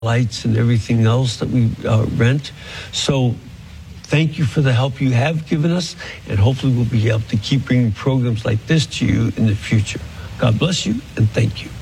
lights and everything else that we rent. So thank you for the help you have given us, and hopefully we'll be able to keep bringing programs like this to you in the future. God bless you, and thank you.